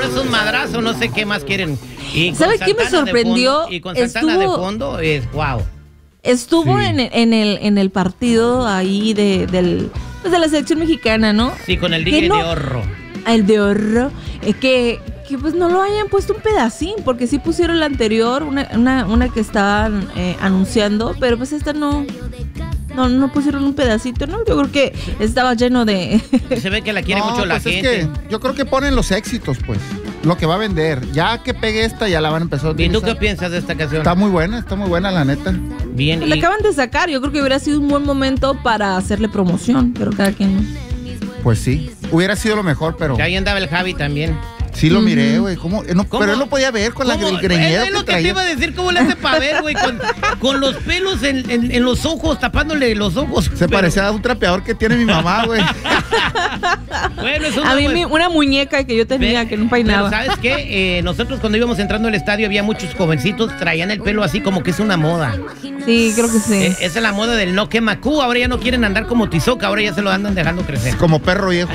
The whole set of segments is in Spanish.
es un madrazo, no sé qué más quieren. ¿Sabes qué me sorprendió? Y con Santana de fondo es wow. Estuvo en el partido ahí de la selección mexicana, ¿no? Sí, con el DJ de Orro. El de Orro. Que pues no lo hayan puesto un pedacín, porque sí pusieron la anterior, una que estaban anunciando, pero pues esta no pusieron un pedacito, ¿no? Yo creo que estaba lleno de... Se ve que la quiere mucho la gente. Es que yo creo que ponen los éxitos, pues, lo que va a vender. Ya que pegue esta, ya la van a empezar a utilizar. ¿Y tú qué piensas de esta canción? Está muy buena, la neta. Bien. La acaban de sacar, yo creo que hubiera sido un buen momento para hacerle promoción, pero cada quien... Pues sí, hubiera sido lo mejor, pero... Y ahí andaba el Javi también. Sí lo miré, güey. Pero él no podía ver con el greñero es lo que te iba a decir, ¿cómo le hace para ver, güey? Con los pelos en los ojos, tapándole los ojos. Parecía a un trapeador que tiene mi mamá, güey. Bueno, a mí una muñeca que yo tenía que no peinaba. Pero ¿sabes qué? Nosotros cuando íbamos entrando al estadio había muchos jovencitos, traían el pelo así como que es una moda. Sí, creo que sí. Esa es la moda del no quemacú. Ahora ya no quieren andar como Tizoc, ahora ya se lo andan dejando crecer. Como perro viejo.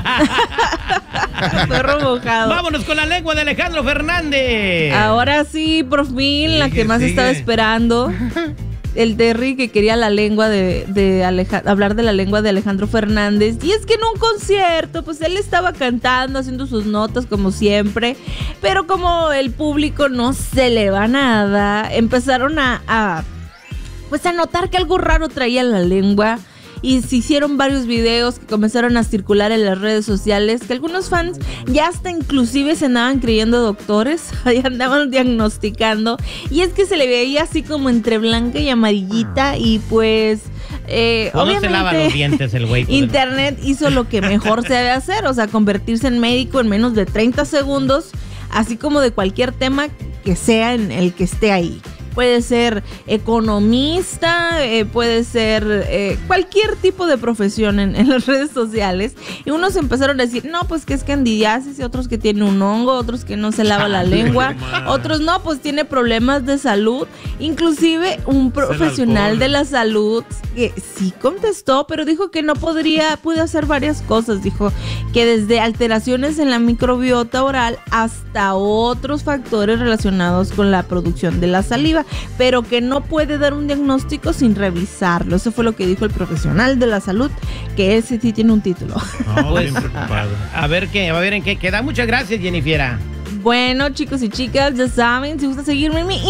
Perro mojado. Vámonos con la lengua de Alejandro Fernández. Ahora sí, por fin, la que más estaba esperando. El Terry que quería la lengua hablar de la lengua de Alejandro Fernández. Y es que en un concierto, pues él estaba cantando, haciendo sus notas como siempre. Pero como el público no se le va nada, empezaron a notar que algo raro traía en la lengua. Y se hicieron varios videos que comenzaron a circular en las redes sociales, que algunos fans ya hasta inclusive se andaban creyendo doctores, ya andaban diagnosticando, y es que se le veía así como entre blanca y amarillita, y pues obviamente no se lava los dientes el güey. Internet hizo lo que mejor se debe hacer, o sea, convertirse en médico en menos de 30 segundos, así como de cualquier tema que sea en el que esté ahí. Puede ser economista, puede ser cualquier tipo de profesión en las redes sociales. Y unos empezaron a decir, no, pues que es candidiasis, y otros que tiene un hongo, otros que no se lava la lengua, otros no, pues tiene problemas de salud. Inclusive un profesional de la salud que sí contestó, pero dijo que no puede hacer varias cosas. Dijo que desde alteraciones en la microbiota oral hasta otros factores relacionados con la producción de la saliva, pero que no puede dar un diagnóstico sin revisarlo. Eso fue lo que dijo el profesional de la salud, que ese sí tiene un título. Pues, a ver en qué queda. Muchas gracias, Jennifer. Bueno, chicos y chicas, ya saben, si gusta seguirme en mi